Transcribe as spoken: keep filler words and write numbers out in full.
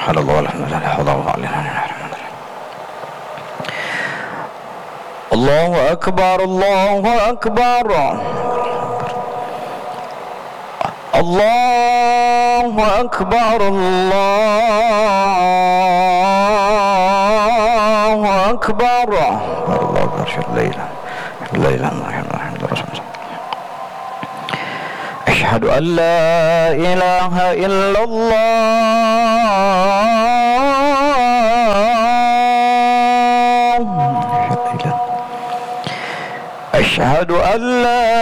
Allahu akbar, Allahu akbar, Allahu akbar, Allahu akbar. Allahu akbar. Laila, Laila, Ashhadu an la ilaha illallah. Ashhadu an la